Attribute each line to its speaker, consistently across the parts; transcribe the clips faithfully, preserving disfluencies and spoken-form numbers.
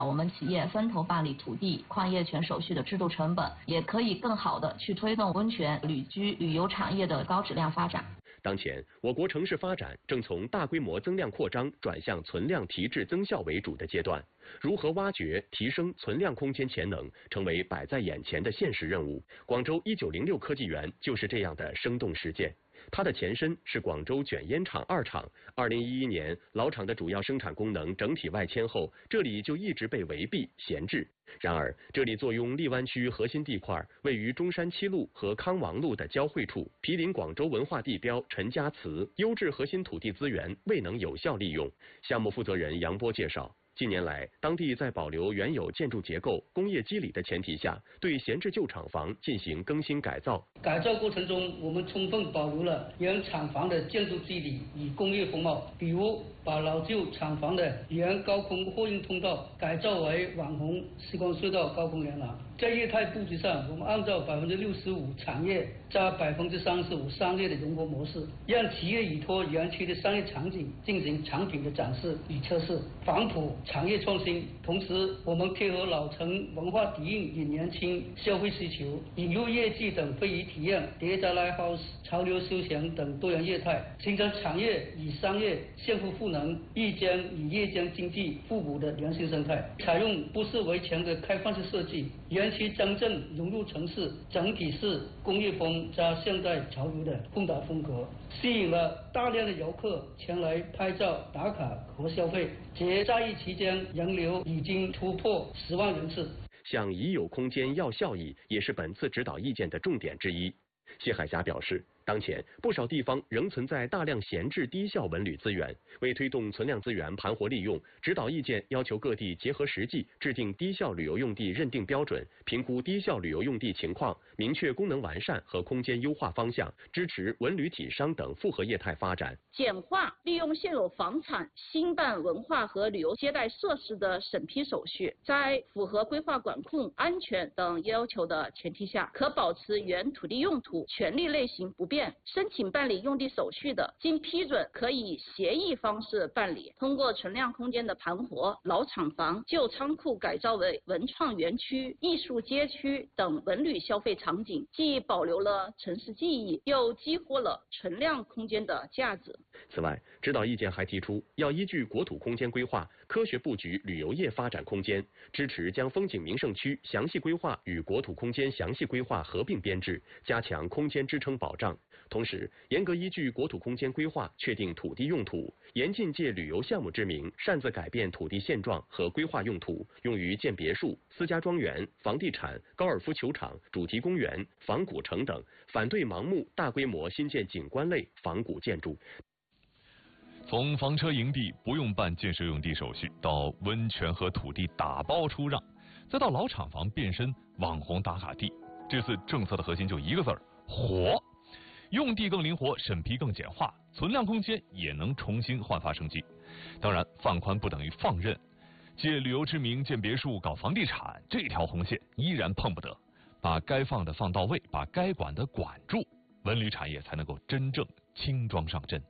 Speaker 1: 我们企业分头办理土地、矿业权手续的制度成本，也可以更好的去推动温泉、旅居、旅游产业的高质量发展。
Speaker 2: 当前，我国城市发展正从大规模增量扩张转向存量提质增效为主的阶段。如何挖掘、提升存量空间潜能，成为摆在眼前的现实任务。广州一九零六科技园就是这样的生动实践。它的前身是广州卷烟厂二厂，二零一一年老厂的主要生产功能整体外迁后，这里就一直被围蔽闲置。然而，这里坐拥荔湾区核心地块，位于中山七路和康王路的交汇处，毗邻广州文化地标陈家祠，优质核心土地资源未能有效利用。项目负责人杨波介绍。近年来，当地在保留原有建筑结构、工业基理的前提下，对闲置旧厂房进行更新改造。
Speaker 3: 改造过程中，我们充分保留了原厂房的建筑基理与工业风貌，比如把老旧厂房的原高空货运通道改造为网红时光隧道高空连廊。在业态布局上，我们按照百分之六十五产业加百分之三十五商业的融合模式，让企业依托园区的商业场景进行产品的展示与测试，反哺产业创新。同时，我们贴合老城文化底蕴与年轻消费需求，引入业绩等非遗体验、叠加 live house、潮流休闲等多元业态，形成产业与商业相互赋能、日间与夜间经济互补的良性生态。采用不是围墙的开放式设计，园区真正融入城市，整体是工业风加现代潮流的混搭风格，吸引了大量的游客前来拍照打卡和消费。节假日期间，人流已经突破十万人次。
Speaker 2: 向已有空间要效益，也是本次指导意见的重点之一。谢海霞表示，当前不少地方仍存在大量闲置低效文旅资源，为推动存量资源盘活利用，指导意见要求各地结合实际，制定低效旅游用地认定标准，评估低效旅游用地情况，明确功能完善和空间优化方向，支持文旅体商等复合业态发展。
Speaker 4: 简化利用现有房产新办文化和旅游接待设施的审批手续，在符合规划管控、安全等要求的前提下，可保持原土地用途、权利类型不变。申请办理用地手续的，经批准可以协议方式办理。通过存量空间的盘活，老厂房、旧仓库改造为文创园区、艺术街区等文旅消费场景，既保留了城市记忆，又激活了存量空间的价值。
Speaker 2: 此外，指导意见还提出，要依据国土空间规划，科学布局旅游业发展空间，支持将风景名胜区详细规划与国土空间详细规划合并编制，加强空间支撑保障。同时，严格依据国土空间规划确定土地用途，严禁借旅游项目之名擅自改变土地现状和规划用途，用于建别墅、私家庄园、房地产、高尔夫球场、主题公园、仿古城等，反对盲目大规模新建景观类仿古建筑。
Speaker 5: 从房车营地不用办建设用地手续，到温泉和土地打包出让，再到老厂房变身网红打卡地，这次政策的核心就一个字儿：活。用地更灵活，审批更简化，存量空间也能重新焕发生机。当然，放宽不等于放任，借旅游之名建别墅、搞房地产，这条红线依然碰不得。把该放的放到位，把该管的管住，文旅产业才能够真正轻装上阵。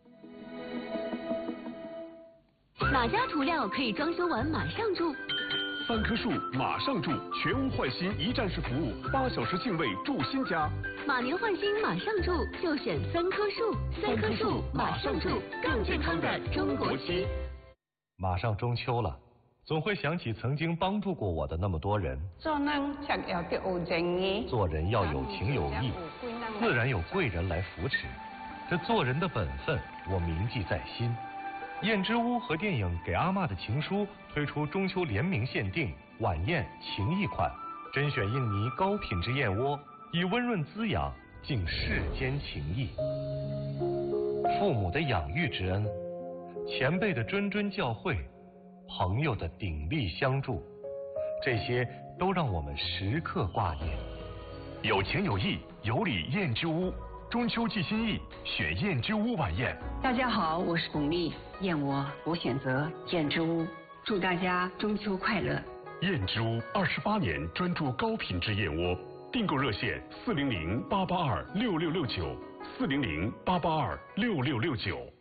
Speaker 6: 哪家涂料可以装修完马上住？
Speaker 7: 三棵树马上住，全屋换新一站式服务，八小时净位住新家。
Speaker 6: 马年换新马上住，就选三棵树。三棵树马上住，更健康的中国区。
Speaker 8: 马上中秋了，总会想起曾经帮助过我的那么多人。
Speaker 9: 做人就要有正義，
Speaker 8: 做人要有情有义，自然有贵人来扶持。这做人的本分，我铭记在心。燕之屋和电影《给阿嬷的情书》推出中秋联名限定晚宴情谊款，甄选印尼高品质燕窝，以温润滋养敬世间情谊。父母的养育之恩，前辈的谆谆教诲，朋友的鼎力相助，这些都让我们时刻挂念。
Speaker 7: 有情有义，有礼燕之屋。中秋寄心意，选燕之屋晚宴。
Speaker 9: 大家好，我是巩俐，燕窝我选择燕之屋，祝大家中秋快乐。
Speaker 7: 燕之屋二十八年专注高品质燕窝，订购热线四零零八八二六六六九，四零零八八二六六六九。